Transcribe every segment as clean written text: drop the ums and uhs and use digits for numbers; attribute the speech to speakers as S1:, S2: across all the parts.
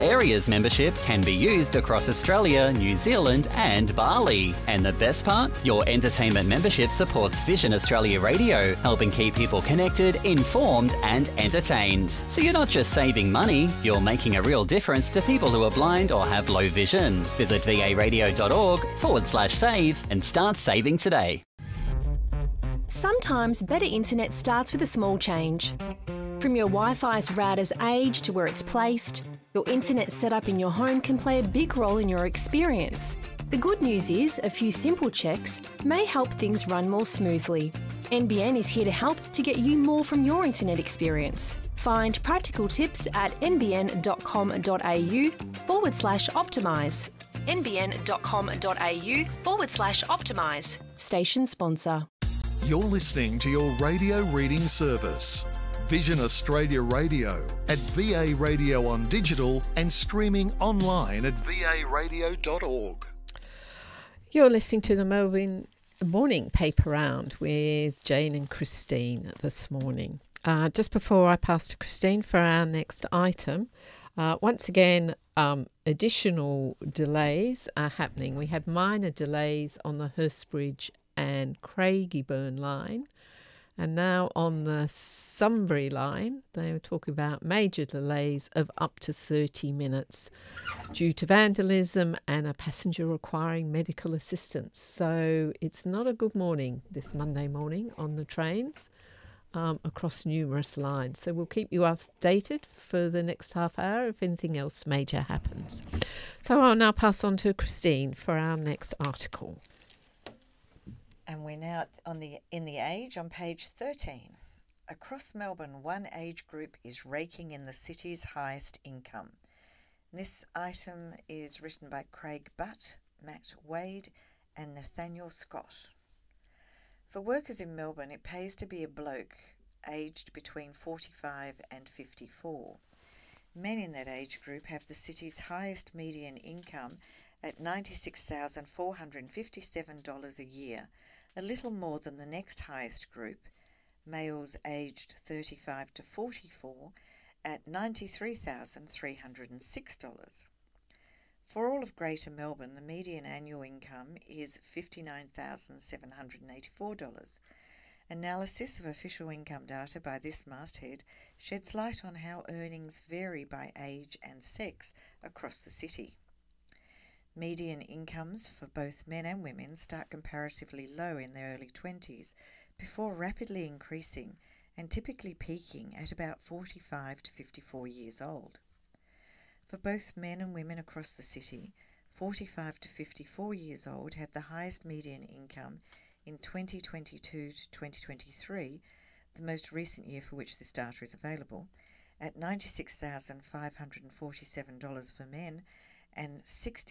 S1: Areas membership can be used across Australia, New Zealand and Bali. And the best part? Your entertainment membership supports Vision Australia Radio, helping keep people connected, informed and entertained. So you're not just saving money, you're making a real difference to people who are blind or have low vision. Visit varadio.org/save and start saving today.
S2: Sometimes better internet starts with a small change. From your Wi-Fi's router's age to where it's placed, your internet setup in your home can play a big role in your experience. The good news is a few simple checks may help things run more smoothly. NBN is here to help to get you more from your internet experience. Find practical tips at nbn.com.au/optimise. nbn.com.au/optimise. Station sponsor.
S3: You're listening to your radio reading service. Vision Australia Radio at VA Radio on digital and streaming online at varadio.org.
S4: You're listening to the Melbourne Morning Paper Round with Jane and Christine this morning. Just before I pass to Christine for our next item, once again, additional delays are happening. We had minor delays on the Hurstbridge and Craigieburn line. And now on the Sunbury line, they were talking about major delays of up to 30 minutes due to vandalism and a passenger requiring medical assistance. So it's not a good morning this Monday morning on the trains across numerous lines. So we'll keep you updated for the next half hour if anything else major happens. So I'll now pass on to Christine for our next article.
S5: And we're now in the Age on page 13. Across Melbourne, one age group is raking in the city's highest income. This item is written by Craig Butt, Matt Wade and Nathaniel Scott. For workers in Melbourne, it pays to be a bloke aged between 45 and 54. Men in that age group have the city's highest median income at $96,457 a year, a little more than the next highest group, males aged 35 to 44, at $93,306. For all of Greater Melbourne, the median annual income is $59,784. Analysis of official income data by this masthead sheds light on how earnings vary by age and sex across the city. Median incomes for both men and women start comparatively low in their early 20s before rapidly increasing and typically peaking at about 45 to 54 years old. For both men and women across the city, 45 to 54 years old had the highest median income in 2022 to 2023, the most recent year for which this data is available, at $96,547 for men and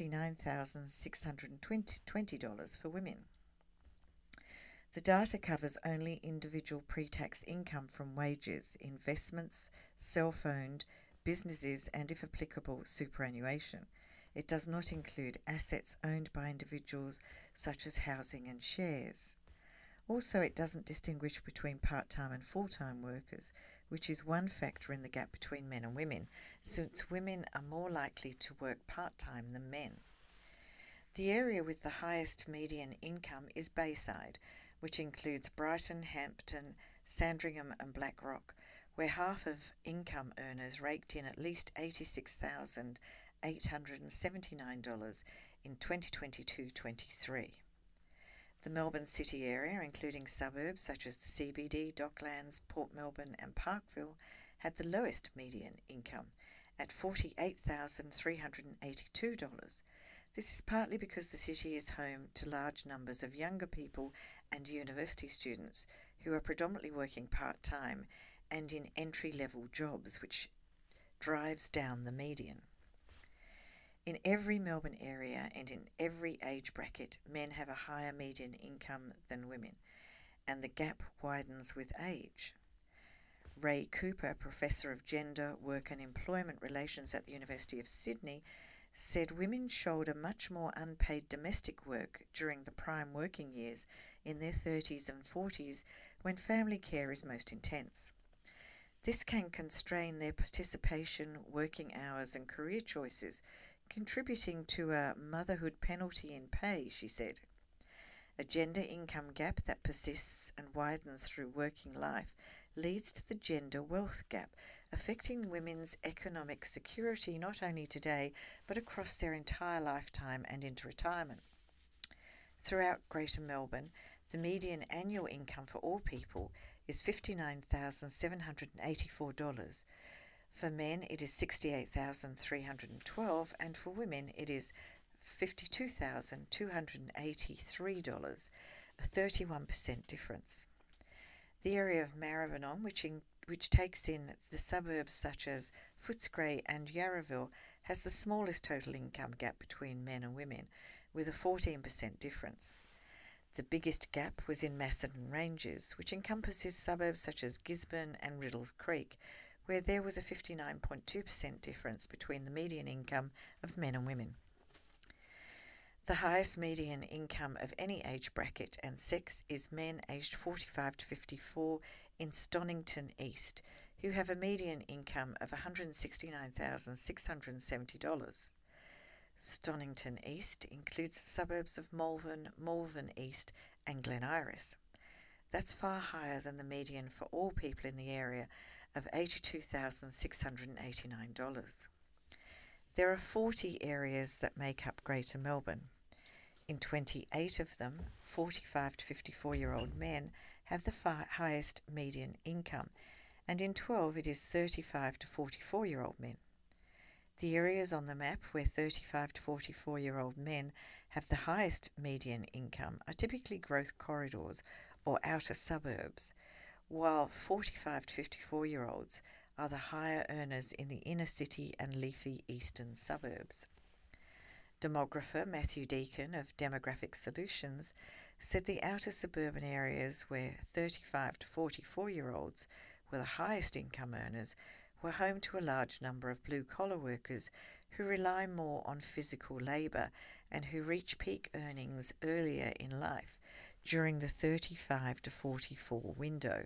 S5: $69,620 for women. The data covers only individual pre-tax income from wages, investments, self-owned, businesses and, if applicable, superannuation. It does not include assets owned by individuals such as housing and shares. Also, it doesn't distinguish between part-time and full-time workers, which is one factor in the gap between men and women, since women are more likely to work part-time than men. The area with the highest median income is Bayside, which includes Brighton, Hampton, Sandringham and Blackrock, where half of income earners raked in at least $86,879 in 2022-23. The Melbourne city area, including suburbs such as the CBD, Docklands, Port Melbourne and Parkville, had the lowest median income at $48,382. This is partly because the city is home to large numbers of younger people and university students who are predominantly working part-time and in entry-level jobs, which drives down the median. In every Melbourne area and in every age bracket, men have a higher median income than women, and the gap widens with age. Ray Cooper, Professor of Gender, Work and Employment Relations at the University of Sydney, said women shoulder much more unpaid domestic work during the prime working years in their 30s and 40s when family care is most intense. This can constrain their participation, working hours and career choices, contributing to a motherhood penalty in pay, she said. A gender income gap that persists and widens through working life leads to the gender wealth gap, affecting women's economic security not only today but across their entire lifetime and into retirement. Throughout Greater Melbourne, the median annual income for all people is $59,784. For men, it is $68,312, and for women, it is $52,283, a 31% difference. The area of Maribyrnong, which takes in the suburbs such as Footscray and Yarraville, has the smallest total income gap between men and women, with a 14% difference. The biggest gap was in Macedon Ranges, which encompasses suburbs such as Gisborne and Riddles Creek, where there was a 59.2% difference between the median income of men and women. The highest median income of any age bracket and sex is men aged 45 to 54 in Stonington East, who have a median income of $169,670. Stonington East includes the suburbs of Malvern, Malvern East and Glen Iris. That's far higher than the median for all people in the area of $82,689. There are 40 areas that make up Greater Melbourne. In 28 of them, 45 to 54-year-old men have the highest median income, and in 12 it is 35 to 44-year-old men. The areas on the map where 35 to 44-year-old men have the highest median income are typically growth corridors or outer suburbs, while 45 to 54-year-olds are the higher earners in the inner city and leafy eastern suburbs. Demographer Matthew Deacon of Demographic Solutions said the outer suburban areas where 35 to 44-year-olds were the highest income earners were home to a large number of blue-collar workers who rely more on physical labour and who reach peak earnings earlier in life during the 35 to 44 window.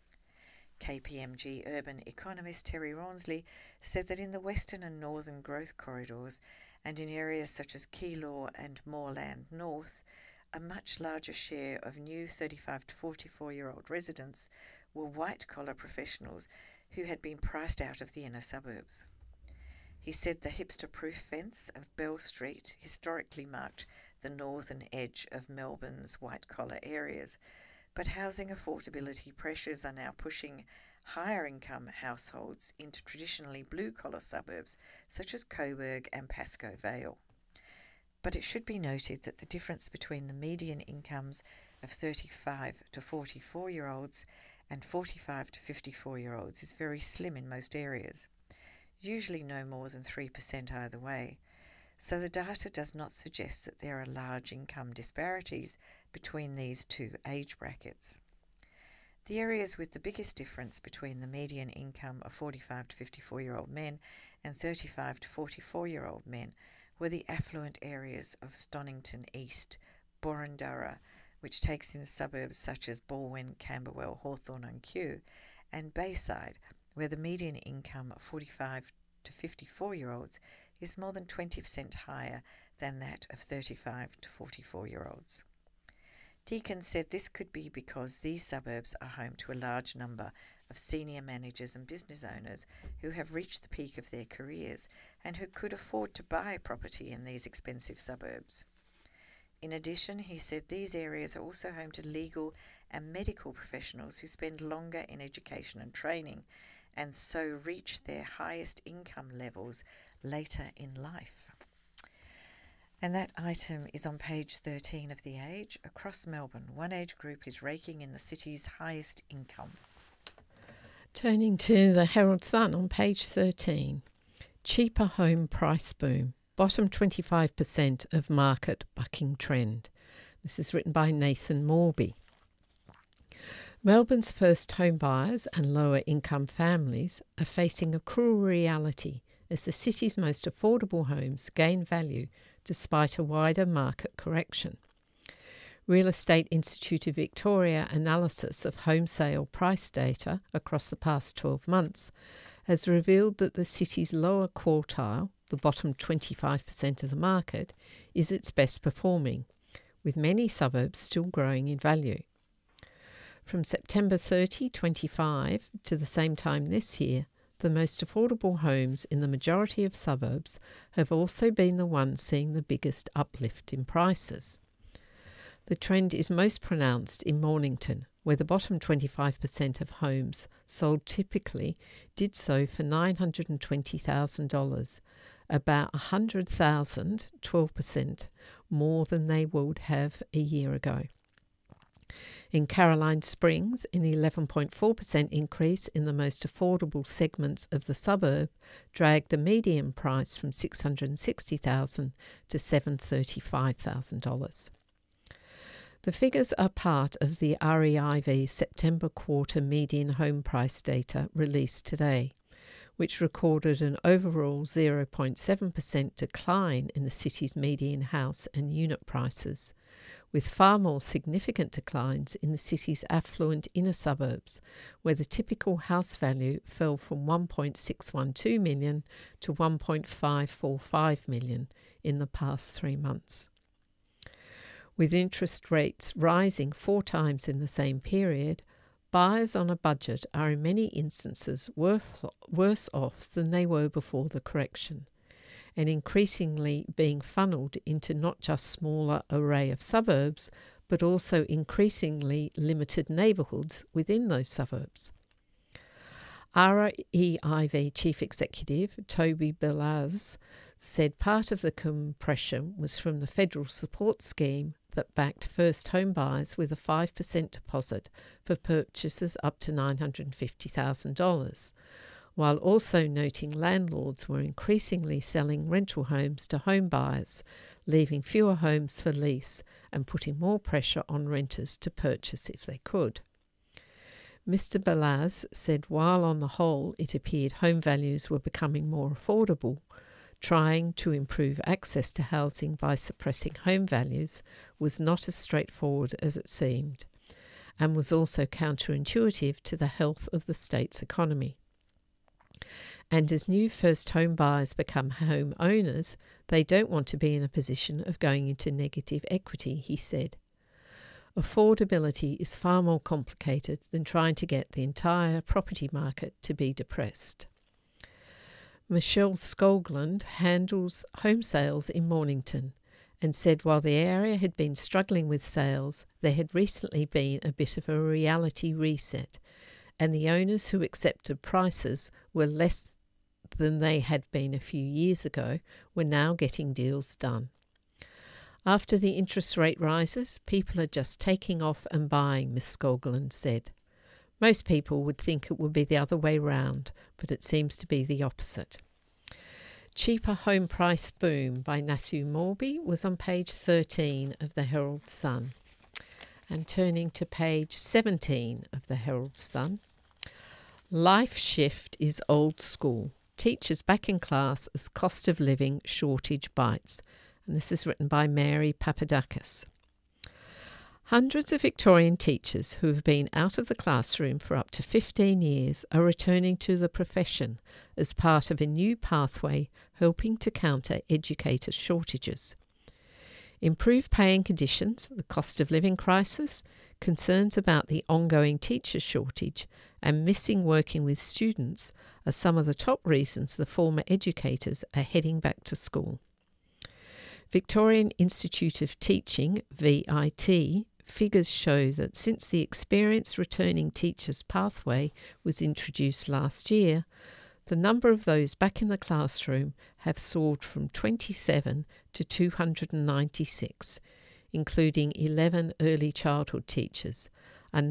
S5: KPMG urban economist Terry Rawnsley said that in the western and northern growth corridors and in areas such as Keilor and Moorland North, a much larger share of new 35 to 44-year-old residents were white-collar professionals who had been priced out of the inner suburbs. He said the hipster-proof fence of Bell Street historically marked the northern edge of Melbourne's white-collar areas, but housing affordability pressures are now pushing higher-income households into traditionally blue-collar suburbs such as Coburg and Pascoe Vale. But it should be noted that the difference between the median incomes of 35 to 44-year-olds and 45 to 54-year-olds is very slim in most areas, usually no more than 3% either way, so the data does not suggest that there are large income disparities between these two age brackets. The areas with the biggest difference between the median income of 45 to 54-year-old men and 35 to 44-year-old men were the affluent areas of Stonington East, Boroondara, which takes in suburbs such as Balwyn, Camberwell, Hawthorn and Kew, and Bayside, where the median income of 45 to 54-year-olds is more than 20% higher than that of 35 to 44-year-olds. Deacon said this could be because these suburbs are home to a large number of senior managers and business owners who have reached the peak of their careers and who could afford to buy property in these expensive suburbs. In addition, he said these areas are also home to legal and medical professionals who spend longer in education and training and so reach their highest income levels later in life. And that item is on page 13 of The Age. Across Melbourne, one age group is raking in the city's highest income.
S4: Turning to the Herald Sun on page 13. Cheaper home price boom. Bottom 25% of market bucking trend. This is written by Nathan Morby. Melbourne's first home buyers and lower income families are facing a cruel reality as the city's most affordable homes gain value despite a wider market correction. Real Estate Institute of Victoria analysis of home sale price data across the past 12 months has revealed that the city's lower quartile, the bottom 25% of the market, is its best performing, with many suburbs still growing in value. From September 30, 25 to the same time this year, the most affordable homes in the majority of suburbs have also been the ones seeing the biggest uplift in prices. The trend is most pronounced in Mornington, where the bottom 25% of homes sold typically did so for $920,000, about $100,000, 12% more than they would have a year ago. In Caroline Springs, an 11.4% increase in the most affordable segments of the suburb dragged the median price from $660,000 to $735,000. The figures are part of the REIV September quarter median home price data released today, which recorded an overall 0.7% decline in the city's median house and unit prices, with far more significant declines in the city's affluent inner suburbs, where the typical house value fell from $1.612 million to $1.545 million in the past 3 months. With interest rates rising 4 times in the same period, buyers on a budget are in many instances worse off than they were before the correction, and increasingly being funneled into not just smaller array of suburbs, but also increasingly limited neighbourhoods within those suburbs. REIV Chief Executive Toby Belaz said part of the compression was from the federal support scheme that backed first home buyers with a 5% deposit for purchases up to $950,000, while also noting landlords were increasingly selling rental homes to home buyers, leaving fewer homes for lease and putting more pressure on renters to purchase if they could. Mr. Belaz said while on the whole it appeared home values were becoming more affordable, trying to improve access to housing by suppressing home values was not as straightforward as it seemed, and was also counterintuitive to the health of the state's economy. And as new first home buyers become home owners, they don't want to be in a position of going into negative equity, he said. Affordability is far more complicated than trying to get the entire property market to be depressed. Michelle Skoglund handles home sales in Mornington and said while the area had been struggling with sales, there had recently been a bit of a reality reset, and the owners who accepted prices were less than they had been a few years ago were now getting deals done. After the interest rate rises, people are just taking off and buying, Miss Skoglund said. Most people would think it would be the other way round, but it seems to be the opposite. Cheaper Home Price Boom by Matthew Morby was on page 13 of the Herald Sun. And turning to page 17 of the Herald Sun, Life Shift is old school. Teachers back in class as cost of living shortage bites. And this is written by Mary Papadakis. Hundreds of Victorian teachers who have been out of the classroom for up to 15 years are returning to the profession as part of a new pathway helping to counter educator shortages. Improved pay and conditions, the cost of living crisis, concerns about the ongoing teacher shortage, and missing working with students are some of the top reasons the former educators are heading back to school. Victorian Institute of Teaching, VIT, figures show that since the Experienced Returning Teachers pathway was introduced last year, the number of those back in the classroom have soared from 27 to 296, including 11 early childhood teachers, a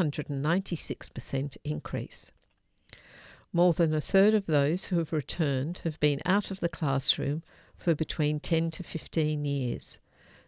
S4: 996% increase. More than a third of those who have returned have been out of the classroom for between 10 to 15 years,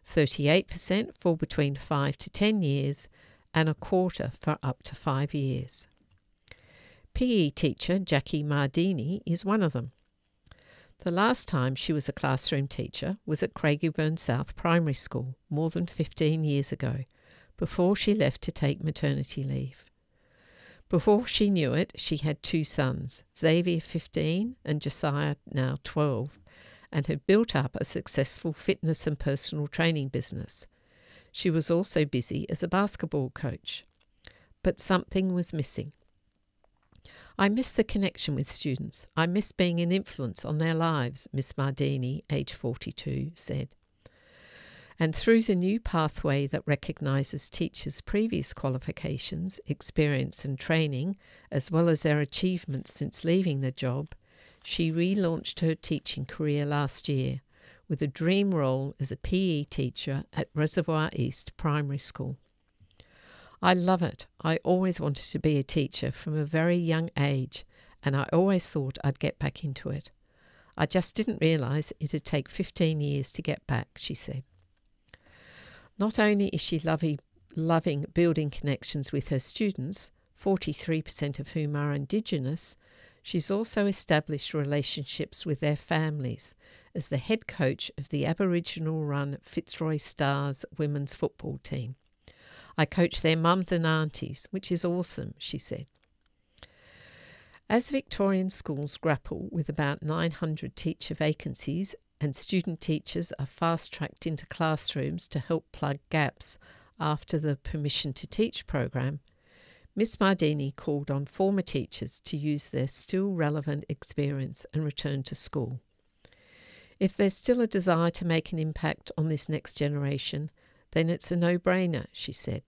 S4: 38% for between 5 to 10 years, and a quarter for up to 5 years. PE teacher Jackie Mardini is one of them. The last time she was a classroom teacher was at Craigieburn South Primary School more than 15 years ago, before she left to take maternity leave. Before she knew it, she had 2 sons, Xavier 15 and Josiah now 12, and had built up a successful fitness and personal training business. She was also busy as a basketball coach. But something was missing. I miss the connection with students. I miss being an influence on their lives, Miss Mardini, age 42, said. And through the new pathway that recognises teachers' previous qualifications, experience and training, as well as their achievements since leaving the job, she relaunched her teaching career last year with a dream role as a PE teacher at Reservoir East Primary School. I love it. I always wanted to be a teacher from a very young age, and I always thought I'd get back into it. I just didn't realise it'd take 15 years to get back, she said. Not only is she loving building connections with her students, 43% of whom are Indigenous, she's also established relationships with their families as the head coach of the Aboriginal-run Fitzroy Stars women's football team. I coach their mums and aunties, which is awesome, she said. As Victorian schools grapple with about 900 teacher vacancies and student teachers are fast-tracked into classrooms to help plug gaps after the Permission to Teach program, Miss Mardini called on former teachers to use their still relevant experience and return to school. If there's still a desire to make an impact on this next generation, then it's a no-brainer, she said.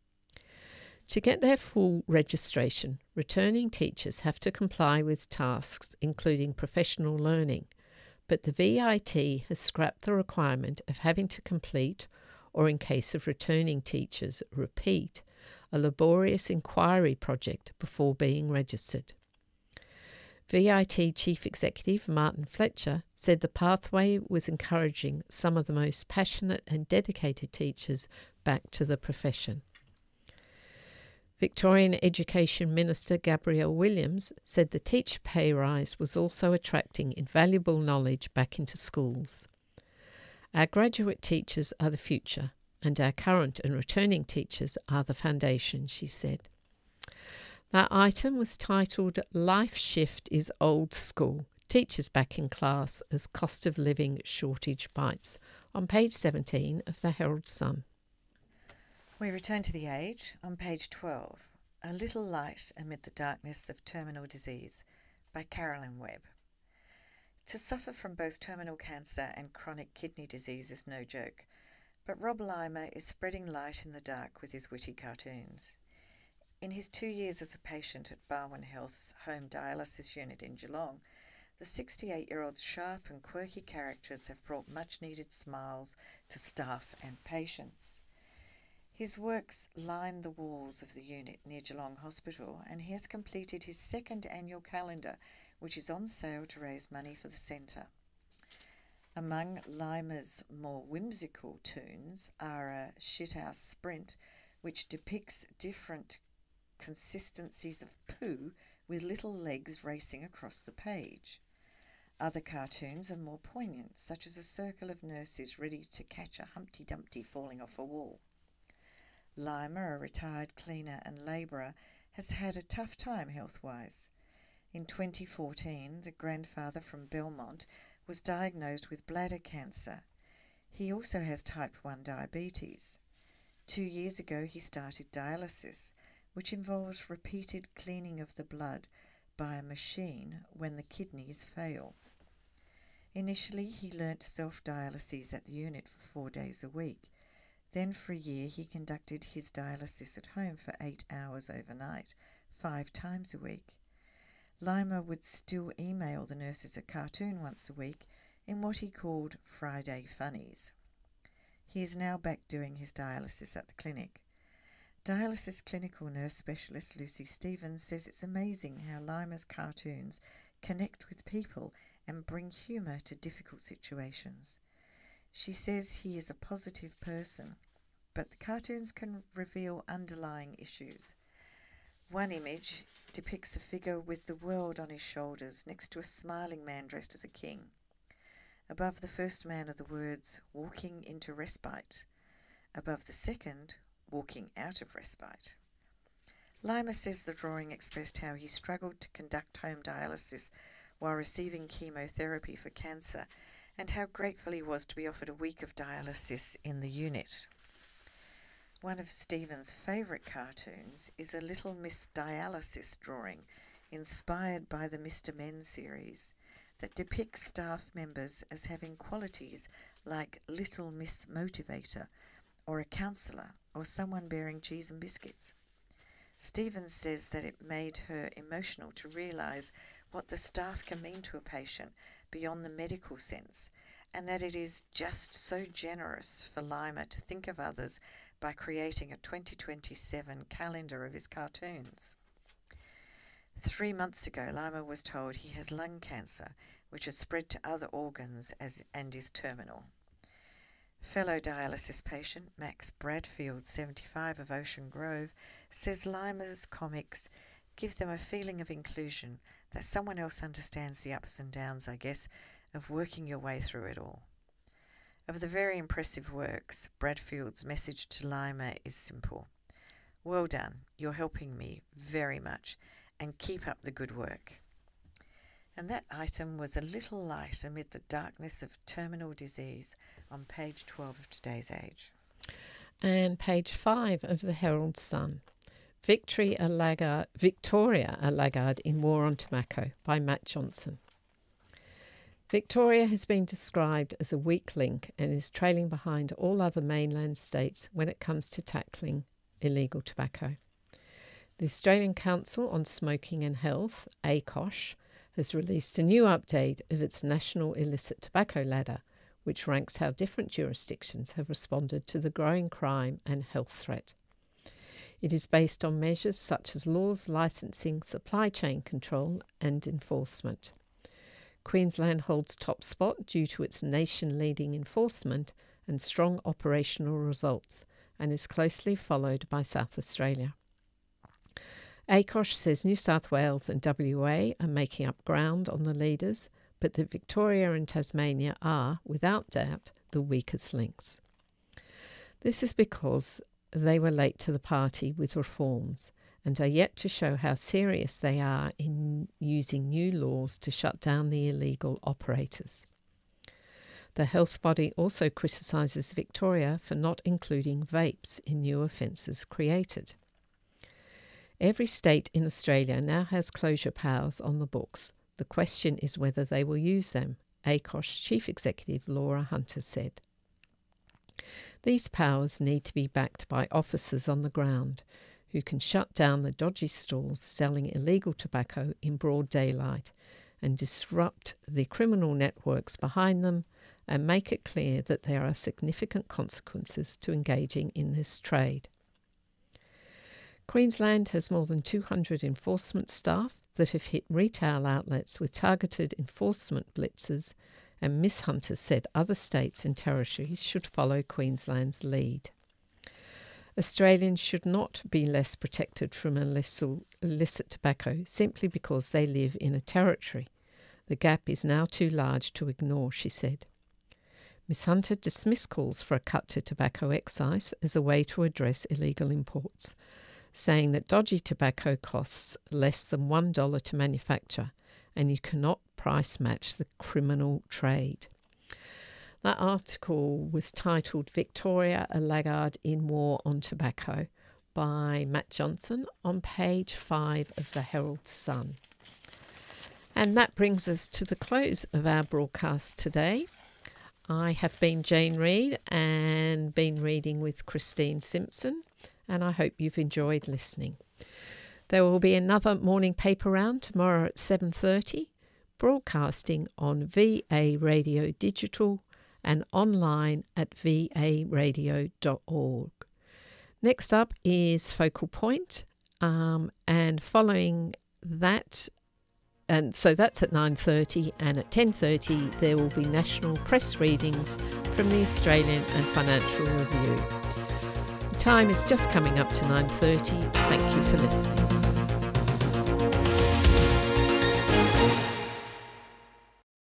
S4: To get their full registration, returning teachers have to comply with tasks including professional learning, but the VIT has scrapped the requirement of having to complete, or in case of returning teachers, repeat, a laborious inquiry project before being registered. VIT Chief Executive Martin Fletcher said the pathway was encouraging some of the most passionate and dedicated teachers back to the profession. Victorian Education Minister Gabrielle Williams said the teacher pay rise was also attracting invaluable knowledge back into schools. Our graduate teachers are the future, and our current and returning teachers are the foundation, she said. That item was titled Life Shift is Old School, Teachers Back in Class as Cost of Living Shortage Bites, on page 17 of the Herald Sun.
S5: We return to The Age on page 12, A Little Light Amid the Darkness of Terminal Disease by Carolyn Webb. To suffer from both terminal cancer and chronic kidney disease is no joke, but Rob Limer is spreading light in the dark with his witty cartoons. In his 2 years as a patient at Barwon Health's home dialysis unit in Geelong, the 68-year-old's sharp and quirky characters have brought much-needed smiles to staff and patients. His works line the walls of the unit near Geelong Hospital, and he has completed his 2nd annual calendar, which is on sale to raise money for the centre. Among Limer's more whimsical tunes are a shithouse sprint, which depicts different consistencies of poo with little legs racing across the page. Other cartoons are more poignant, such as a circle of nurses ready to catch a Humpty Dumpty falling off a wall. Limer, a retired cleaner and labourer, has had a tough time health-wise. In 2014, the grandfather from Belmont was diagnosed with bladder cancer. He also has type 1 diabetes. 2 years ago he started dialysis, which involves repeated cleaning of the blood by a machine when the kidneys fail. Initially he learnt self-dialysis at the unit for 4 days a week. Then for a year he conducted his dialysis at home for 8 hours overnight, 5 times a week. Limer would still email the nurses a cartoon once a week in what he called Friday Funnies. He is now back doing his dialysis at the clinic. Dialysis clinical nurse specialist Lucy Stevens says it's amazing how Limer's cartoons connect with people and bring humour to difficult situations. She says he is a positive person, but the cartoons can reveal underlying issues. One image depicts a figure with the world on his shoulders next to a smiling man dressed as a king. Above the first man are the words, walking into respite. Above the second, walking out of respite. Lima says the drawing expressed how he struggled to conduct home dialysis while receiving chemotherapy for cancer, and how grateful he was to be offered a week of dialysis in the unit. One of Stephen's favourite cartoons is a Little Miss Dialysis drawing inspired by the Mr. Men series that depicts staff members as having qualities like Little Miss Motivator or a counsellor or someone bearing cheese and biscuits. Stephen says that it made her emotional to realise what the staff can mean to a patient beyond the medical sense, and that it is just so generous for Lima to think of others by creating a 2027 calendar of his cartoons. 3 months ago, Lima was told he has lung cancer, which has spread to other organs and is terminal. Fellow dialysis patient Max Bradfield, 75 of Ocean Grove, says Lima's comics give them a feeling of inclusion, that someone else understands the ups and downs, I guess, of working your way through it all. Of the very impressive works, Bradfield's message to Lima is simple. Well done, you're helping me very much, and keep up the good work. And that item was a little light amid the darkness of terminal disease on page 12 of Today's Age.
S4: And page 5 of the Herald Sun. Victoria, a laggard in War on Tobacco by Matt Johnson. Victoria has been described as a weak link and is trailing behind all other mainland states when it comes to tackling illegal tobacco. The Australian Council on Smoking and Health, ACOSH, has released a new update of its National Illicit Tobacco Ladder, which ranks how different jurisdictions have responded to the growing crime and health threat. It is based on measures such as laws, licensing, supply chain control and enforcement. Queensland holds top spot due to its nation-leading enforcement and strong operational results, and is closely followed by South Australia. ACOSH says New South Wales and WA are making up ground on the leaders, but that Victoria and Tasmania are, without doubt, the weakest links. This is because they were late to the party with reforms and are yet to show how serious they are in using new laws to shut down the illegal operators. The health body also criticises Victoria for not including vapes in new offences created. Every state in Australia now has closure powers on the books. The question is whether they will use them, ACOSH Chief Executive Laura Hunter said. These powers need to be backed by officers on the ground who can shut down the dodgy stalls selling illegal tobacco in broad daylight and disrupt the criminal networks behind them and make it clear that there are significant consequences to engaging in this trade. Queensland has more than 200 enforcement staff that have hit retail outlets with targeted enforcement blitzes, and Ms Hunter said other states and territories should follow Queensland's lead. Australians should not be less protected from illicit tobacco simply because they live in a territory. The gap is now too large to ignore, she said. Ms Hunter dismissed calls for a cut to tobacco excise as a way to address illegal imports, saying that dodgy tobacco costs less than $1 to manufacture and you cannot price match the criminal trade. That article was titled Victoria, a Laggard in War on Tobacco by Matt Johnson on page 5 of the Herald Sun. And that brings us to the close of our broadcast today. I have been Jane Reid and been reading with Christine Simpson, and I hope you've enjoyed listening. There will be another morning paper round tomorrow at 7:30, broadcasting on VA Radio Digital and online at varadio.org. Next up is Focal Point, and following that, and so that's at 9:30, and at 10:30 there will be national press readings from the Australian and Financial Review. The time is just coming up to 9:30. Thank you for listening.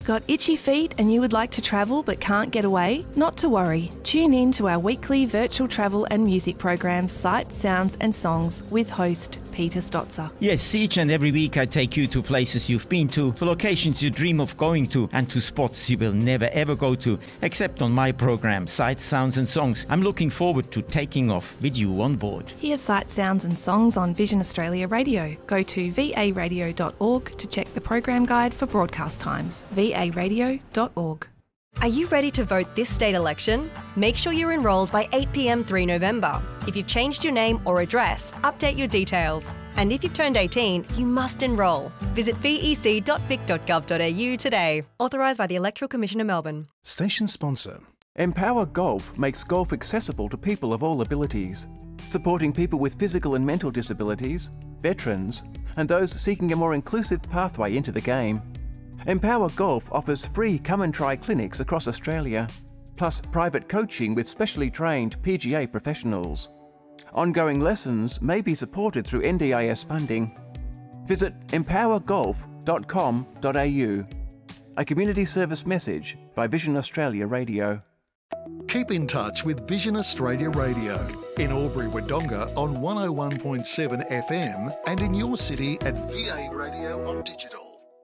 S6: Got itchy feet and you would like to travel but can't get away? Not to worry. Tune in to our weekly virtual travel and music program, Sights, Sounds and Songs, with host Peter Stotzer.
S7: Yes, each and every week I take you to places you've been to, for locations you dream of going to, and to spots you will never ever go to, except on my program, Sights, Sounds and Songs. I'm looking forward to taking off with you on board.
S6: Hear Sights, Sounds and Songs on Vision Australia Radio. Go to varadio.org to check the program guide for broadcast times. varadio.org.
S8: Are you ready to vote this state election? Make sure you're enrolled by 8 p.m 3 November. If you've changed your name or address, update your details. And if you've turned 18, you must enrol. Visit vec.vic.gov.au today. Authorised by the Electoral Commission of Melbourne.
S9: Station sponsor. Empower Golf makes golf accessible to people of all abilities, supporting people with physical and mental disabilities, veterans, and those seeking a more inclusive pathway into the game. Empower Golf offers free come and try clinics across Australia, plus private coaching with specially trained PGA professionals. Ongoing lessons may be supported through NDIS funding. Visit empowergolf.com.au. A community service message by Vision Australia Radio.
S3: Keep in touch with Vision Australia Radio in Albury-Wodonga on 101.7 FM and in your city at VA Radio on digital.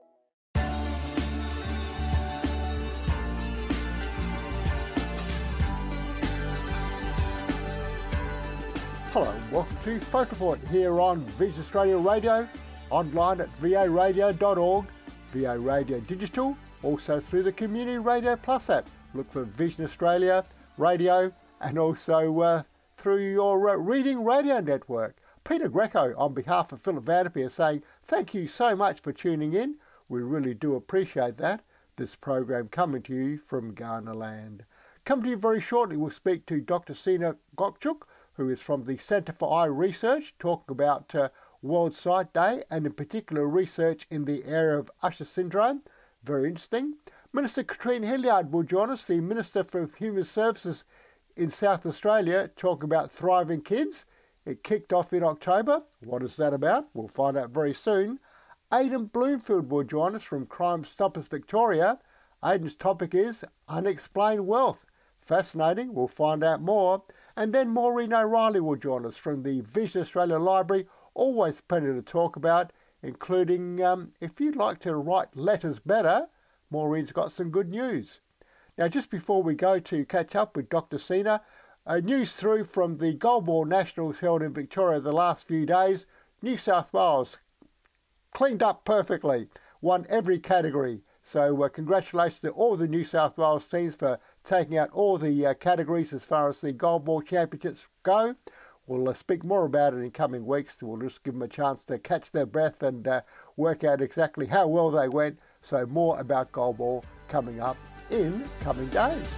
S10: Hello and welcome to Focal Point here on Vision Australia Radio, online at varadio.org, VA Radio Digital, also through the Community Radio Plus app. Look for Vision Australia Radio and also through your Reading Radio network. Peter Greco on behalf of Philip Vanderpeer saying thank you so much for tuning in. We really do appreciate that. This program coming to you from Ghana land. Coming to you very shortly, we'll speak to Dr. Sina Gokchuk, who is from the Centre for Eye Research, talking about World Sight Day and in particular research in the area of Usher syndrome. Very interesting. Minister Katrina Hilliard will join us, the Minister for Human Services in South Australia, talking about Thriving Kids. It kicked off in October. What is that about? We'll find out very soon. Aidan Bloomfield will join us from Crime Stoppers Victoria. Aidan's topic is Unexplained Wealth. Fascinating, we'll find out more. And then Maureen O'Reilly will join us from the Vision Australia Library. Always plenty to talk about, including if you'd like to write letters better, Maureen's got some good news. Now, just before we go to catch up with Dr. Sina, news through from the Goalball Nationals held in Victoria the last few days. New South Wales cleaned up perfectly, won every category. So congratulations to all the New South Wales teams for taking out all the categories as far as the Goalball Championships go. We'll speak more about it in coming weeks. We'll just give them a chance to catch their breath and work out exactly how well they went. So more about Goalball coming up in coming days.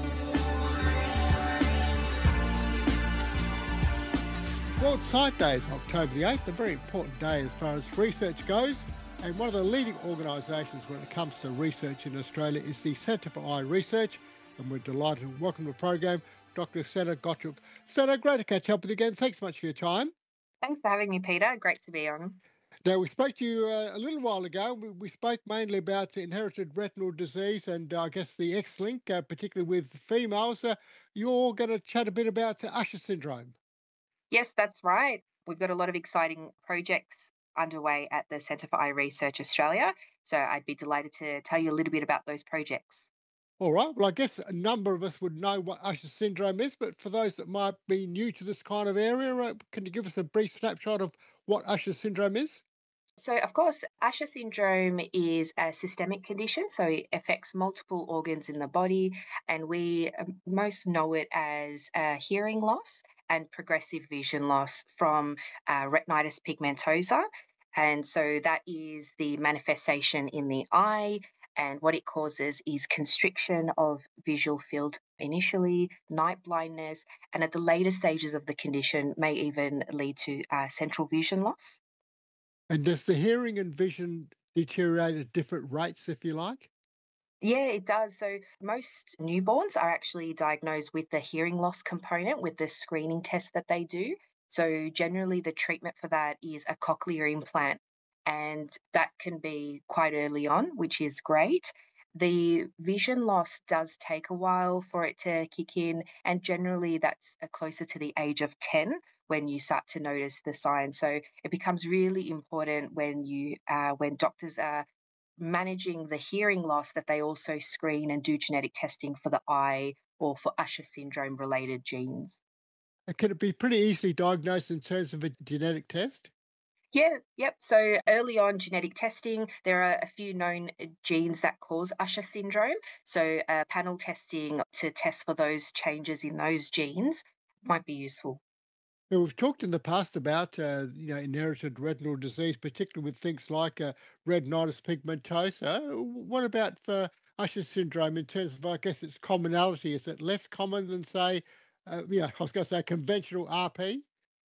S10: World Sight Day is October the 8th, a very important day as far as research goes. And one of the leading organisations when it comes to research in Australia is the Centre for Eye Research. And we're delighted to welcome to the program Dr. Sina Gokchuk. Sina, great to catch up with you again. Thanks so much for your time.
S11: Thanks for having me, Peter. Great to be on.
S10: Now, we spoke to you a little while ago. We spoke mainly about inherited retinal disease and I guess the X-link, particularly with females. You're going to chat a bit about Usher syndrome.
S11: Yes, that's right. We've got a lot of exciting projects underway at the Centre for Eye Research Australia. So I'd be delighted to tell you a little bit about those projects.
S10: All right. Well, I guess a number of us would know what Usher syndrome is, but for those that might be new to this kind of area, can you give us a brief snapshot of what Usher syndrome is?
S11: So, of course, Usher syndrome is a systemic condition, so it affects multiple organs in the body, and we most know it as hearing loss and progressive vision loss from retinitis pigmentosa. And so that is the manifestation in the eye, and what it causes is constriction of visual field initially, night blindness, and at the later stages of the condition may even lead to central vision loss.
S10: And does the hearing and vision deteriorate at different rates, if you like?
S11: Yeah, it does. So most newborns are actually diagnosed with the hearing loss component with the screening test that they do. So generally the treatment for that is a cochlear implant, and that can be quite early on, which is great. The vision loss does take a while for it to kick in, and generally that's closer to the age of 10 when you start to notice the signs. So it becomes really important when doctors are managing the hearing loss that they also screen and do genetic testing for the eye or for Usher syndrome related genes.
S10: And can it be pretty easily diagnosed in terms of a genetic test?
S11: Yeah, yep. So early on genetic testing, there are a few known genes that cause Usher syndrome. So panel testing to test for those changes in those genes might be useful.
S10: Now, we've talked in the past about inherited retinal disease, particularly with things like retinitis pigmentosa. What about for Usher syndrome in terms of, I guess, its commonality? Is it less common than, say, I was going to say conventional RP?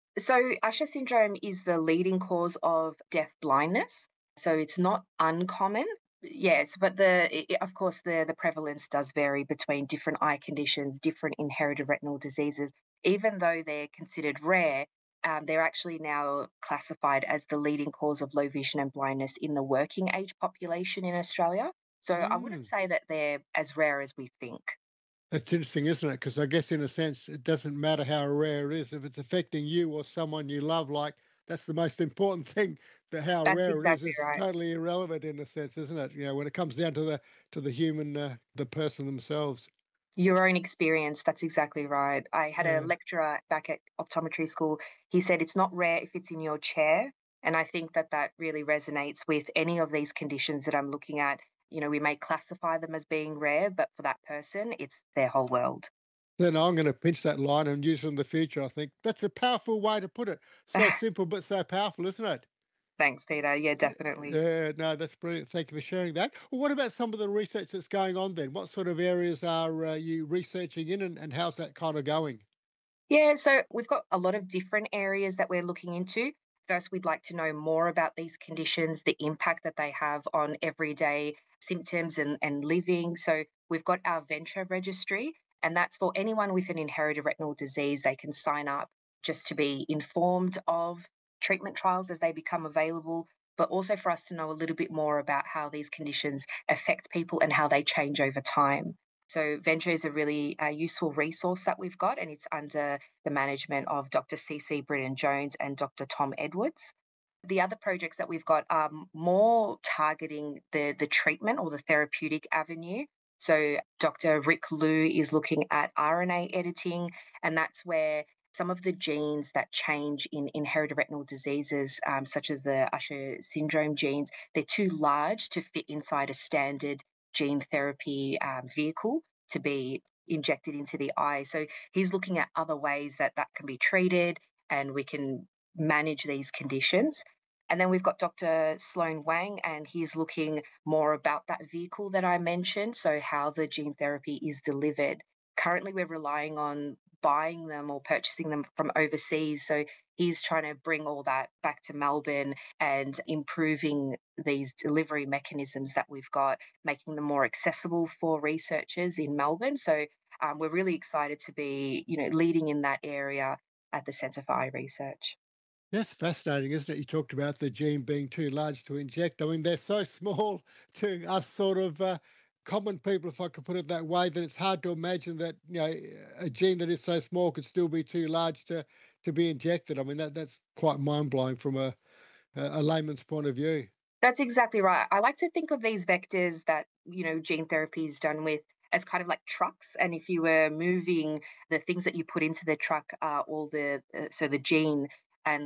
S11: So Usher syndrome is the leading cause of deaf blindness. So it's not uncommon. Yes, but of course the prevalence does vary between different eye conditions, different inherited retinal diseases. Even though they're considered rare, they're actually now classified as the leading cause of low vision and blindness in the working age population in Australia. So I wouldn't
S10: Mm.
S11: say that they're as rare as we think.
S10: That's interesting, isn't it? Because I guess in a sense, it doesn't matter how rare it is. If it's affecting you or someone you love, like that's the most important thing. That how
S11: That's
S10: rare it
S11: exactly
S10: is
S11: right.
S10: totally irrelevant in a sense, isn't it? When it comes down to the human, the person themselves.
S11: Your own experience, that's exactly right. I had a
S10: Yeah.
S11: lecturer back at optometry school. He said it's not rare if it's in your chair. And I think that that really resonates with any of these conditions that I'm looking at. We may classify them as being rare, but for that person, it's their whole world.
S10: Then I'm going to pinch that line and use it in the future. I think that's a powerful way to put it. So simple but so powerful, isn't it?
S11: Thanks, Peter. Yeah, definitely.
S10: Yeah, no, that's brilliant. Thank you for sharing that. Well, what about some of the research that's going on then? What sort of areas are you researching in, and how's that kind of going?
S11: Yeah, so we've got a lot of different areas that we're looking into. First, we'd like to know more about these conditions, the impact that they have on everyday symptoms and living. So we've got our Venture registry, and that's for anyone with an inherited retinal disease. They can sign up just to be informed of treatment trials as they become available, but also for us to know a little bit more about how these conditions affect people and how they change over time. So Venture is a really useful resource that we've got, and it's under the management of Dr. CC Britton-Jones and Dr. Tom Edwards. The other projects that we've got are more targeting the treatment or the therapeutic avenue. So Dr. Rick Liu is looking at RNA editing, and that's where some of the genes that change in inherited retinal diseases, such as the Usher syndrome genes, they're too large to fit inside a standard gene therapy vehicle to be injected into the eye. So he's looking at other ways that that can be treated and we can manage these conditions. And then we've got Dr. Sloan Wang, and he's looking more about that vehicle that I mentioned, so how the gene therapy is delivered. Currently, we're relying on buying them or purchasing them from overseas. So he's trying to bring all that back to Melbourne and improving these delivery mechanisms that we've got, making them more accessible for researchers in Melbourne. So we're really excited to be, leading in that area at the Centre for Eye Research.
S10: That's fascinating, isn't it? You talked about the gene being too large to inject. I mean, they're so small to us sort of common people, if I could put it that way, that it's hard to imagine that a gene that is so small could still be too large to be injected. I mean, that's quite mind blowing from a layman's point of view.
S11: That's exactly right. I like to think of these vectors that, gene therapy is done with as kind of like trucks. And if you were moving, the things that you put into the truck are all so the gene and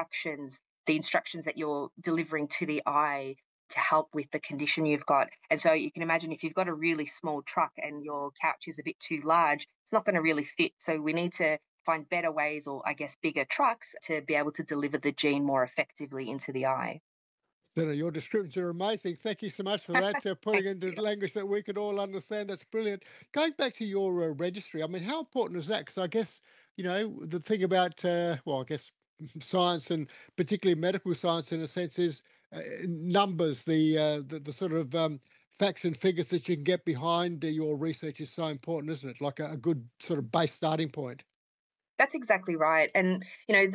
S11: the instructions that you're delivering to the eye to help with the condition you've got. And so you can imagine if you've got a really small truck and your couch is a bit too large, it's not going to really fit. So we need to find better ways, or I guess bigger trucks, to be able to deliver the gene more effectively into the eye.
S10: Your descriptions are amazing. Thank you so much for that, putting
S11: Thanks,
S10: into
S11: Peter.
S10: language that we could all understand. That's brilliant. Going back to your registry, I mean, how important is that? Because I guess, the thing about, I guess science and particularly medical science in a sense is numbers, the sort of facts and figures that you can get behind your research is so important, isn't it? Like a good sort of base starting point.
S11: That's exactly right. And,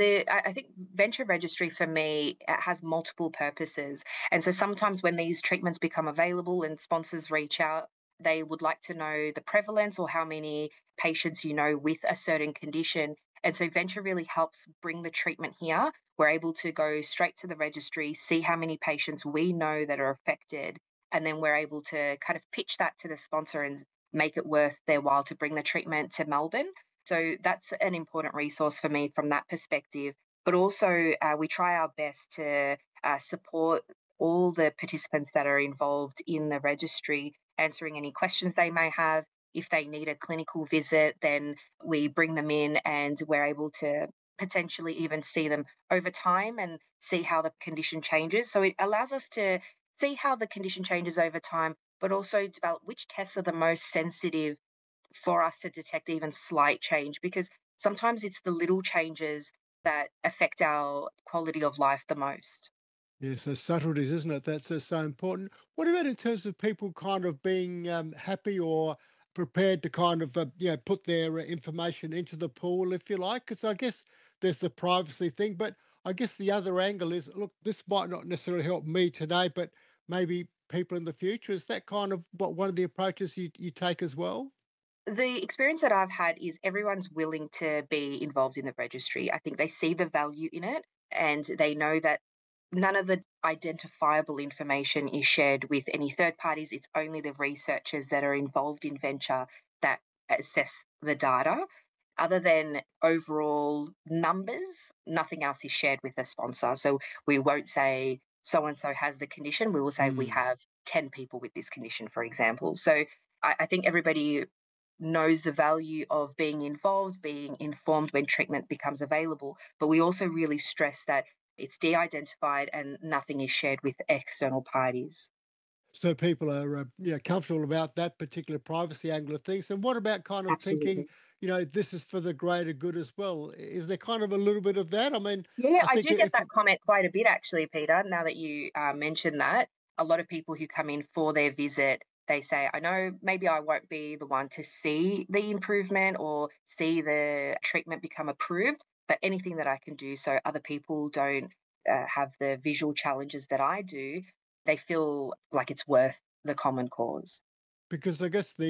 S11: I think Venture Registry for me has multiple purposes. And so sometimes when these treatments become available and sponsors reach out, they would like to know the prevalence or how many patients you know with a certain condition. And so Venture really helps bring the treatment here. We're able to go straight to the registry, see how many patients we know that are affected, and then we're able to kind of pitch that to the sponsor and make it worth their while to bring the treatment to Melbourne. So that's an important resource for me from that perspective. But also, we try our best to support all the participants that are involved in the registry, answering any questions they may have. If they need a clinical visit, then we bring them in and we're able to potentially even see them over time and see how the condition changes. So it allows us to see how the condition changes over time, but also develop which tests are the most sensitive for us to detect even slight change, because sometimes it's the little changes that affect our quality of life the most.
S10: Yeah, so subtleties, isn't it? That's so important. What about in terms of people kind of being happy or prepared to kind of put their information into the pool, if you like? Because I guess there's the privacy thing, but I guess the other angle is, look, this might not necessarily help me today, but maybe people in the future. Is that kind of what one of the approaches you take as well?
S11: The experience that I've had is everyone's willing to be involved in the registry. I think they see the value in it and they know that none of the identifiable information is shared with any third parties. It's only the researchers that are involved in Venture that assess the data. Other than overall numbers, nothing else is shared with the sponsor. So we won't say so and so has the condition. We will say we have 10 people with this condition, for example. So I think everybody knows the value of being involved, being informed when treatment becomes available. But we also really stress that it's de-identified and nothing is shared with external parties.
S10: So people are comfortable about that particular privacy angle of things. And what about kind of thinking,
S11: Absolutely.
S10: this is for the greater good as well? Is there kind of a little bit of that? I mean,
S11: Yeah,
S10: I
S11: I
S10: think
S11: do get
S10: if
S11: that comment quite a bit actually, Peter, now that you mentioned that. A lot of people who come in for their visit, they say, I know maybe I won't be the one to see the improvement or see the treatment become approved, but anything that I can do so other people don't have the visual challenges that I do, they feel like it's worth the common cause.
S10: because I guess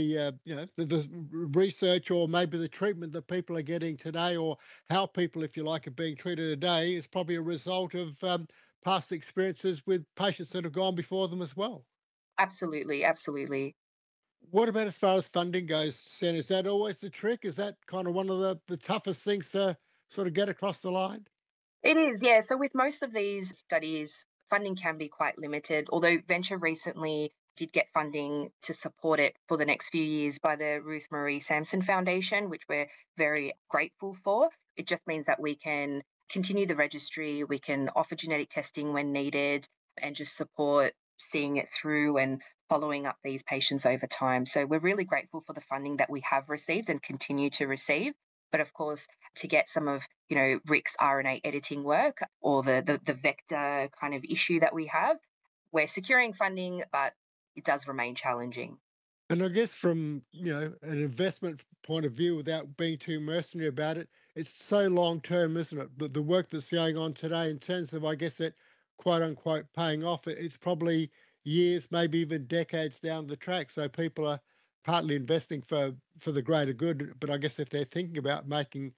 S10: the research or maybe the treatment that people are getting today, or how people, if you like, are being treated today, is probably a result of past experiences with patients that have gone before them as well.
S11: Absolutely, absolutely.
S10: What about as far as funding goes, Sen? Is that always the trick? Is that kind of one of the toughest things to sort of get across the line?
S11: It is, yeah. So with most of these studies, funding can be quite limited, although Venture recently did get funding to support it for the next few years by the Ruth Marie Sampson Foundation, which we're very grateful for. It just means that we can continue the registry, we can offer genetic testing when needed, and just support seeing it through and following up these patients over time. So we're really grateful for the funding that we have received and continue to receive. But of course, to get some of Rick's RNA editing work or the vector kind of issue that we have, we're securing funding, but it does remain challenging.
S10: And I guess from, an investment point of view, without being too mercenary about it, it's so long term, isn't it? The work that's going on today in terms of, I guess, it quote unquote paying off, it's probably years, maybe even decades down the track. So people are partly investing for the greater good. But I guess if they're thinking about making,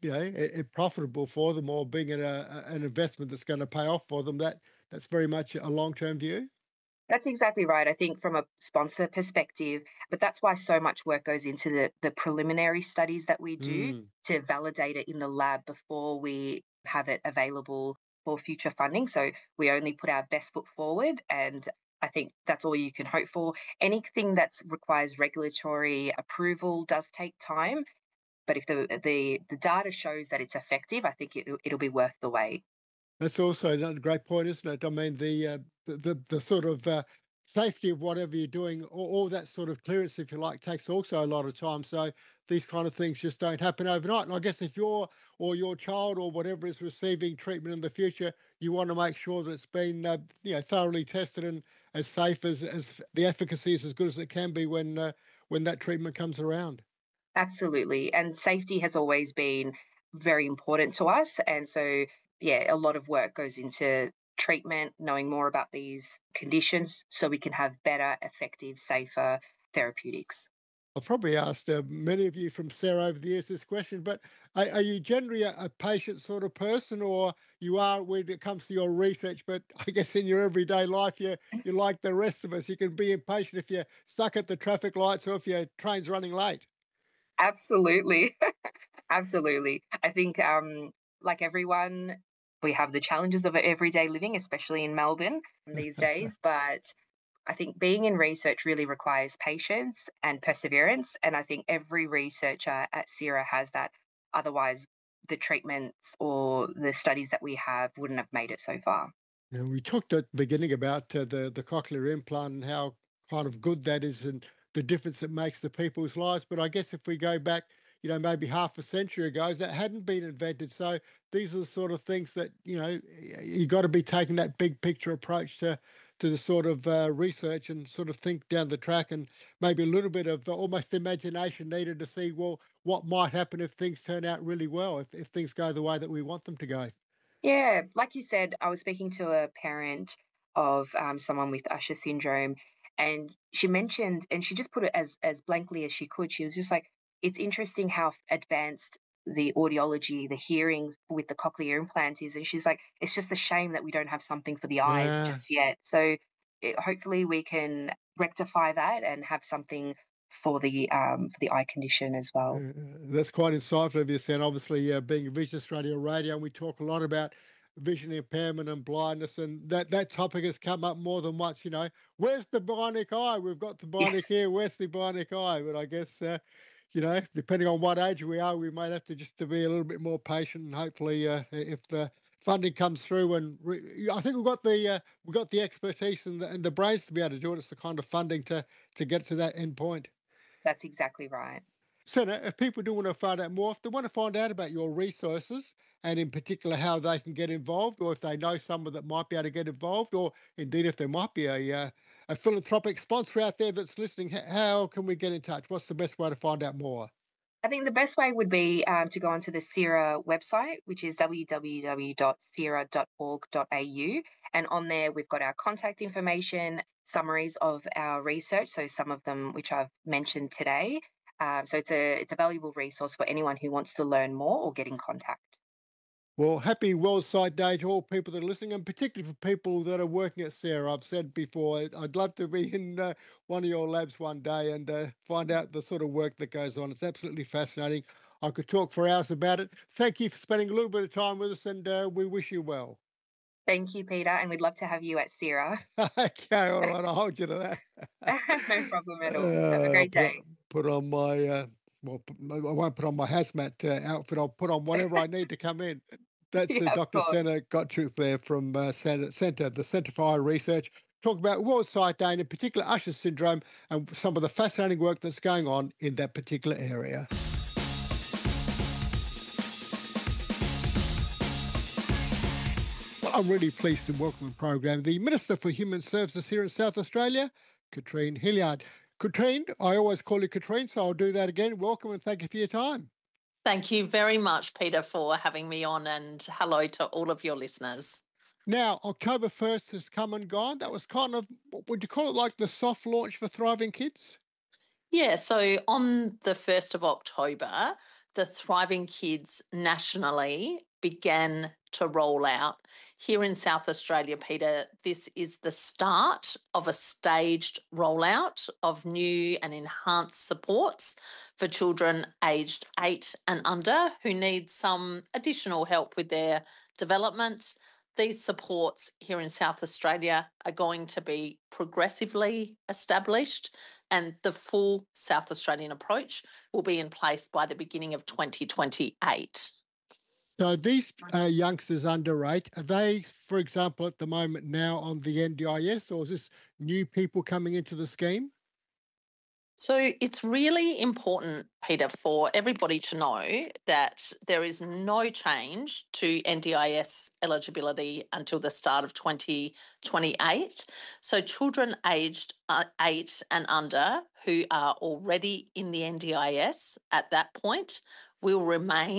S10: it profitable for them, or being an investment that's going to pay off for them, that's very much a long term view.
S11: That's exactly right. I think from a sponsor perspective, but that's why so much work goes into the preliminary studies that we do
S10: Mm.
S11: to validate it in the lab before we have it available for future funding. So we only put our best foot forward, and I think that's all you can hope for. Anything that requires regulatory approval does take time, but if the data shows that it's effective, I think it'll be worth the wait.
S10: That's also another great point, isn't it? I mean, the sort of safety of whatever you're doing, all that sort of clearance, if you like, takes also a lot of time. So these kind of things just don't happen overnight. And I guess if you're or your child or whatever is receiving treatment in the future, you want to make sure that it's been thoroughly tested and as safe as the efficacy is as good as it can be when that treatment comes around.
S11: Absolutely. And safety has always been very important to us. And so, yeah, a lot of work goes into treatment, knowing more about these conditions so we can have better, effective, safer therapeutics.
S10: I've probably asked many of you from Sarah over the years this question, but are you generally a patient sort of person, or you are when it comes to your research? But I guess in your everyday life, you're like the rest of us. You can be impatient if you're stuck at the traffic lights or if your train's running late.
S11: Absolutely. Absolutely. I think, like everyone, we have the challenges of everyday living, especially in Melbourne these days. But I think being in research really requires patience and perseverance. And I think every researcher at CERA has that. Otherwise, the treatments or the studies that we have wouldn't have made it so far.
S10: And we talked at the beginning about the cochlear implant and how kind of good that is and the difference it makes to people's lives. But I guess if we go back, maybe half a century ago, that hadn't been invented. So these are the sort of things that, you got to be taking that big picture approach to the sort of research and sort of think down the track, and maybe a little bit of almost imagination needed to see, well, what might happen if things turn out really well, if things go the way that we want them to go.
S11: Yeah, like you said, I was speaking to a parent of someone with Usher syndrome, and she mentioned, and she just put it as blankly as she could. She was just like, "It's interesting how advanced the audiology, the hearing with the cochlear implants is," and she's like, "It's just a shame that we don't have something for the eyes
S10: Yeah.
S11: just yet." So hopefully we can rectify that and have something for the eye condition as well.
S10: That's quite insightful of you, Sam. Obviously, being a Vision Australia radio, and we talk a lot about vision impairment and blindness, and that topic has come up more than once. Where's the bionic eye? We've got the bionic
S11: Yes.
S10: here. Where's the bionic eye? But I guess, depending on what age we are, we might have to just to be a little bit more patient, and hopefully, if the funding comes through, and I think we've got the expertise and the brains to be able to do it. It's the kind of funding to get to that end point.
S11: That's exactly right.
S10: Senna, if people do want to find out more, if they want to find out about your resources and in particular how they can get involved, or if they know someone that might be able to get involved, or indeed if there might be a philanthropic sponsor out there that's listening, how can we get in touch? What's the best way to find out more?
S11: I think the best way would be to go onto the CERA website, which is www.cera.org.au. And on there, we've got our contact information, summaries of our research, so some of them which I've mentioned today. So it's a valuable resource for anyone who wants to learn more or get in contact.
S10: Well, happy World Sight Day to all people that are listening, and particularly for people that are working at CERA. I've said before, I'd love to be in one of your labs one day and find out the sort of work that goes on. It's absolutely fascinating. I could talk for hours about it. Thank you for spending a little bit of time with us, and we wish you well.
S11: Thank you, Peter, and we'd love to have you at CERA.
S10: Okay, all right, I'll hold you to that.
S11: No problem at all. Have a great day.
S10: Put on my, I won't put on my hazmat outfit. I'll put on whatever I need to come in. That's
S11: Yeah, of
S10: Dr.
S11: course.
S10: Senna Gottschalk there from the Centre for Eye Research. Talk about World Sight Day and in particular Usher syndrome and some of the fascinating work that's going on in that particular area. Well, I'm really pleased to welcome the program the Minister for Human Services here in South Australia, Katrine Hilliard. Katrine, I always call you Katrine, so I'll do that again. Welcome and thank you for your time.
S12: Thank you very much, Peter, for having me on, and hello to all of your listeners.
S10: Now, October 1st has come and gone. That was kind of, what would you call it, like the soft launch for Thriving Kids?
S12: Yeah, so on the 1st of October, the Thriving Kids nationally began to roll out. Here in South Australia, Peter, this is the start of a staged rollout of new and enhanced supports for children aged 8 and under who need some additional help with their development. These supports here in South Australia are going to be progressively established, and the full South Australian approach will be in place by the beginning of 2028.
S10: So these youngsters under 8, are they, for example, at the moment now on the NDIS, or is this new people coming into the scheme?
S12: So it's really important, Peter, for everybody to know that there is no change to NDIS eligibility until the start of 2028. So children aged 8 and under who are already in the NDIS at that point will remain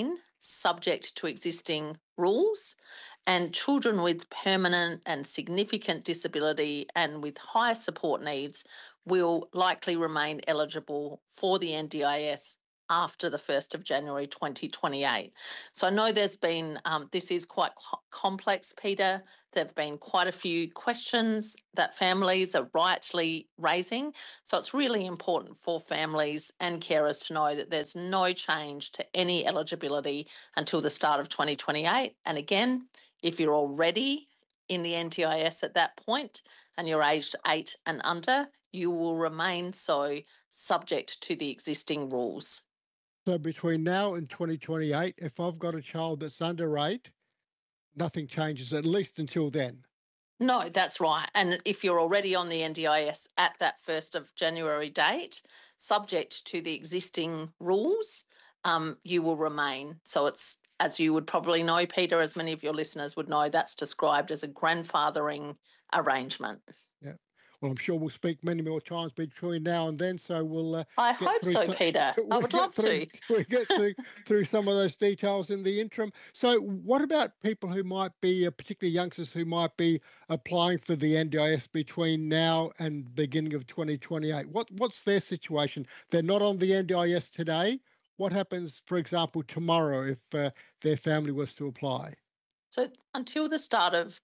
S12: subject to existing rules, and children with permanent and significant disability and with high support needs will likely remain eligible for the NDIS after the 1st of January 2028. So I know there's been, this is quite complex, Peter. There have been quite a few questions that families are rightly raising. So it's really important for families and carers to know that there's no change to any eligibility until the start of 2028. And again, if you're already in the NDIS at that point and you're aged 8 and under, you will remain so, subject to the existing rules.
S10: So between now and 2028, if I've got a child that's under 8, nothing changes, at least until then.
S12: No, that's right. And if you're already on the NDIS at that 1st of January date, subject to the existing rules, you will remain. So it's, as you would probably know, Peter, as many of your listeners would know, that's described as a grandfathering arrangement.
S10: Yeah. Well, I'm sure we'll speak many more times between now and then, so we'll...
S12: I hope so, Peter. I would love to.
S10: We'll get through some of those details in the interim. So what about people who might be, particularly youngsters who might be applying for the NDIS between now and beginning of 2028? What's their situation? They're not on the NDIS today. What happens, for example, tomorrow if their family was to apply?
S12: So until the start of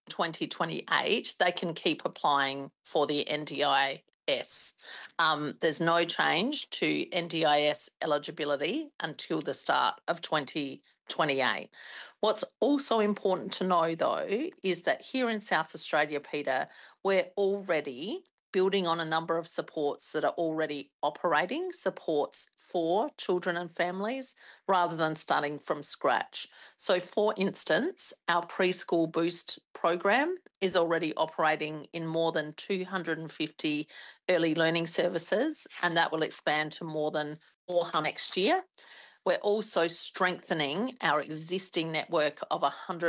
S12: 2028, they can keep applying for the NDIS. There's no change to NDIS eligibility until the start of 2028. What's also important to know, though, is that here in South Australia, Peter, we're already building on a number of supports that are already operating, supports for children and families, rather than starting from scratch. So, for instance, our Preschool Boost program is already operating in more than 250 early learning services, and that will expand to more than 400 next year. We're also strengthening our existing network of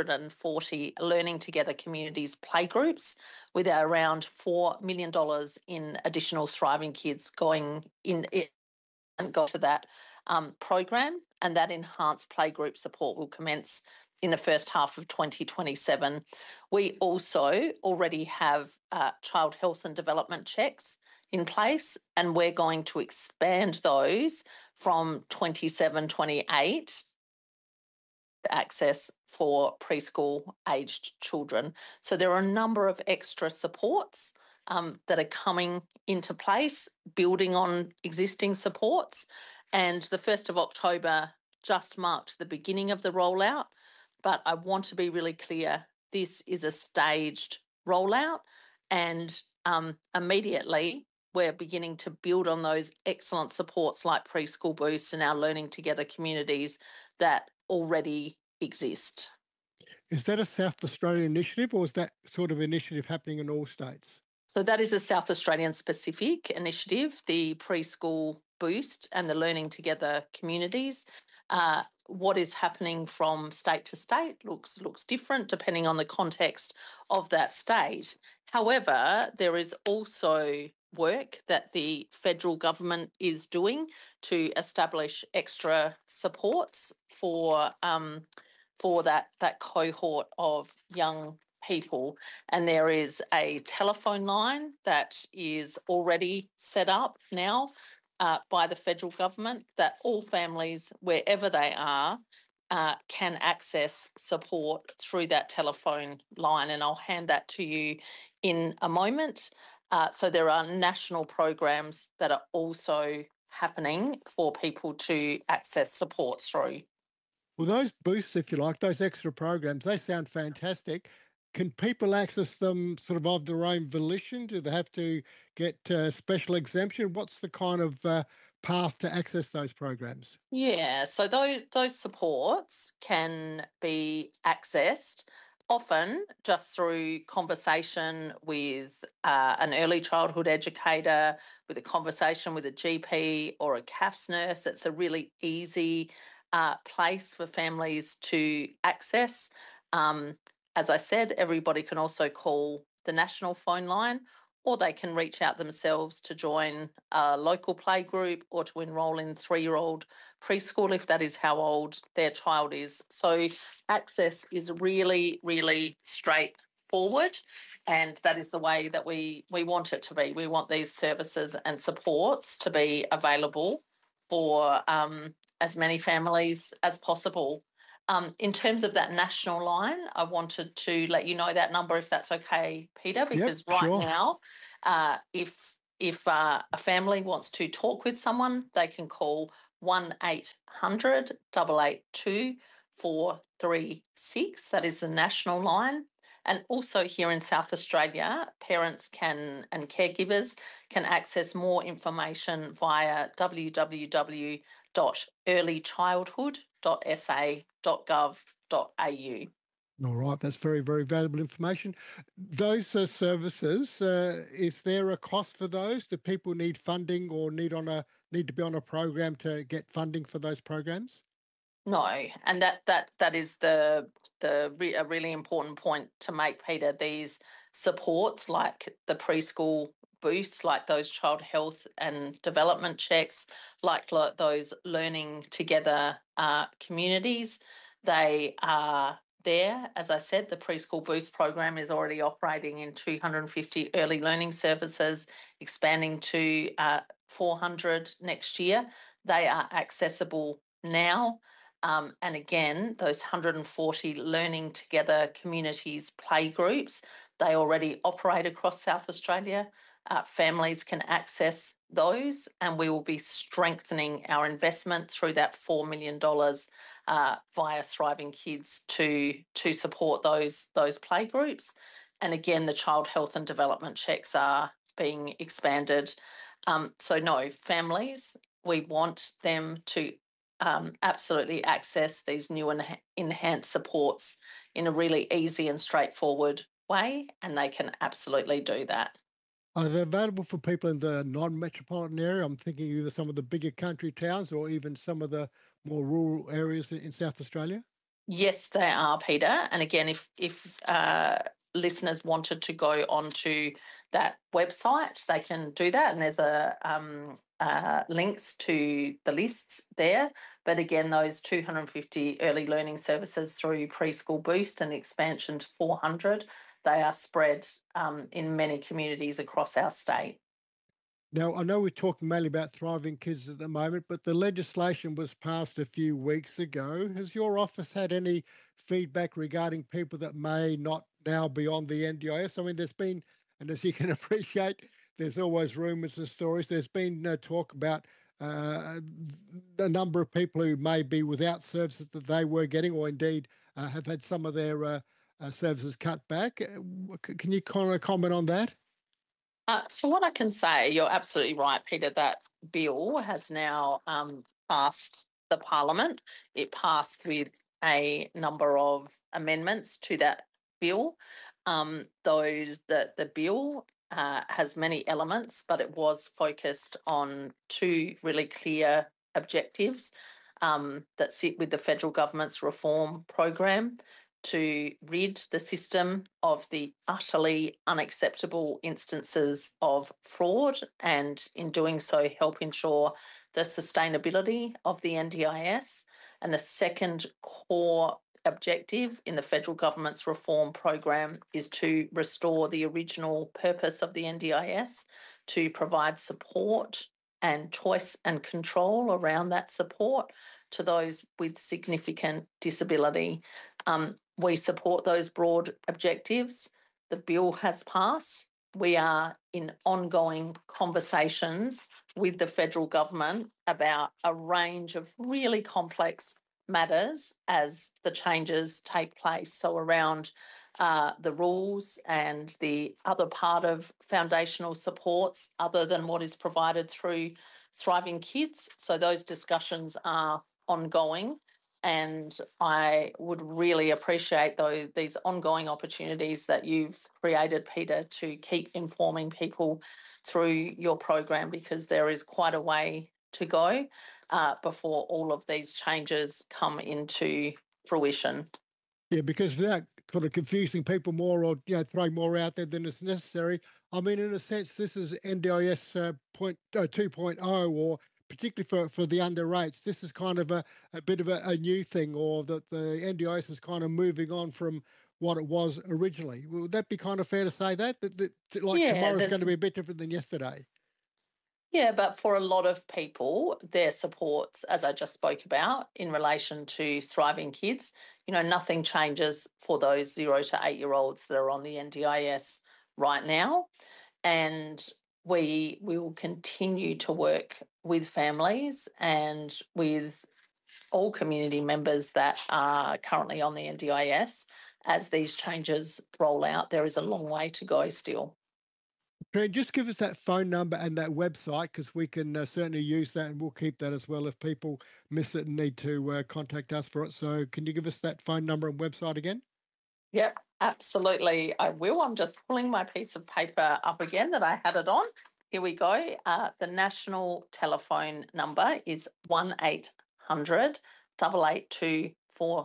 S12: 140 Learning Together Communities playgroups with around $4 million in additional Thriving Kids going in and go to that program, and that enhanced playgroup support will commence in the first half of 2027. We also already have child health and development checks in place, and we're going to expand those from 27-28 access for preschool aged children. So there are a number of extra supports that are coming into place, building on existing supports. And the 1st of October just marked the beginning of the rollout. But I want to be really clear, this is a staged rollout, and immediately we're beginning to build on those excellent supports like Preschool Boost and our Learning Together communities that already exist.
S10: Is that a South Australian initiative, or is that sort of initiative happening in all states?
S12: So that is a South Australian specific initiative, the Preschool Boost and the Learning Together communities. What is happening from state to state looks different depending on the context of that state. However, there is also work that the federal government is doing to establish extra supports for that cohort of young people. And there is a telephone line that is already set up now by the federal government that all families, wherever they are, can access support through that telephone line. And I'll hand that to you in a moment. So there are national programs that are also happening for people to access support through.
S10: Well, those boosts, if you like, those extra programs, they sound fantastic. Can people access them sort of their own volition? Do they have to get special exemption? What's the kind of path to access those programs?
S12: Yeah, so those supports can be accessed often just through conversation with an early childhood educator, with a conversation with a GP or a CAFS nurse. It's a really easy place for families to access. As I said, everybody can also call the national phone line or they can reach out themselves to join a local play group or to enrol in 3-year-old preschool if that is how old their child is. So access is really, really straightforward, and that is the way that we want it to be. We want these services and supports to be available for as many families as possible. In terms of that national line, I wanted to let you know that number if that's okay, Peter, because now, if a family wants to talk with someone, they can call 1800 882 436. That is the national line. And also here in South Australia, parents and caregivers can access more information via www.earlychildhood.sa.gov.au.
S10: All right, that's very, very valuable information. Those services, is there a cost for those? Do people need funding or need to be on a program to get funding for those programs?
S12: No, and that is a really important point to make, Peter. These supports like the preschool boosts, like those child health and development checks, like those learning together communities, they are there. As I said, the Preschool Boost program is already operating in 250 early learning services, expanding to 400 next year. They are accessible now. And again, those 140 learning together communities play groups, they already operate across South Australia. Families can access those, and we will be strengthening our investment through that $4 million via Thriving Kids to support those play groups. And again, the child health and development checks are being expanded. So no, families, we want them to absolutely access these new and enhanced supports in a really easy and straightforward way, and they can absolutely do that.
S10: Are they available for people in the non-metropolitan area? I'm thinking either some of the bigger country towns or even some of the more rural areas in South Australia?
S12: Yes, they are, Peter. And again, if listeners wanted to go onto that website, they can do that. And there's links to the lists there. But again, those 250 early learning services through Preschool Boost and the expansion to 400, they are spread in many communities across our state.
S10: Now, I know we're talking mainly about Thriving Kids at the moment, but the legislation was passed a few weeks ago. Has your office had any feedback regarding people that may not now be on the NDIS? I mean, there's been, and as you can appreciate, there's always rumours and stories. There's been talk about the number of people who may be without services that they were getting, or indeed have had some of their services cut back. Can you kind of comment on that?
S12: So what I can say, you're absolutely right, Peter, that bill has now passed the Parliament. It passed with a number of amendments to that bill. The bill has many elements, but it was focused on two really clear objectives that sit with the federal government's reform program to rid the system of the utterly unacceptable instances of fraud, and in doing so help ensure the sustainability of the NDIS. And the second core objective in the federal government's reform program is to restore the original purpose of the NDIS, to provide support and choice and control around that support to those with significant disability. We support those broad objectives. The bill has passed. We are in ongoing conversations with the federal government about a range of really complex matters as the changes take place. So around the rules and the other part of foundational supports other than what is provided through Thriving Kids. So those discussions are ongoing. And I would really appreciate these ongoing opportunities that you've created, Peter, to keep informing people through your program, because there is quite a way to go before all of these changes come into fruition.
S10: Yeah, because without kind of confusing people more or throwing more out there than is necessary, I mean, in a sense, this is NDIS 2.0, or particularly for the underage, this is kind of a bit of a new thing, or that the NDIS is kind of moving on from what it was originally. Would that be kind of fair to say that like tomorrow's going to be a bit different than yesterday?
S12: Yeah, but for a lot of people, their supports, as I just spoke about, in relation to Thriving Kids, nothing changes for those 0 to 8-year-olds that are on the NDIS right now. And we will continue to work with families and with all community members that are currently on the NDIS as these changes roll out. There is a long way to go still.
S10: Just give us that phone number and that website, because we can certainly use that, and we'll keep that as well if people miss it and need to contact us for it. So can you give us that phone number and website again?
S12: Yep, absolutely. I will. I'm just pulling my piece of paper up again that I had it on. Here we go. The national telephone number is 1800 882